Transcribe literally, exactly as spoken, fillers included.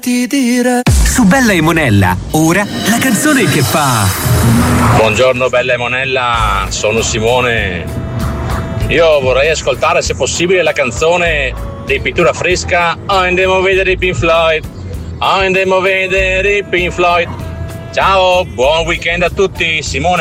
Ti dire. Su Bella e Monella, ora la canzone che fa. Buongiorno Bella e Monella, sono Simone. Io vorrei ascoltare se possibile la canzone di Pittura Fresca. Andiamo a vedere i Pink Floyd. Andiamo a vedere i Pink Floyd. Ciao, buon weekend a tutti, Simone.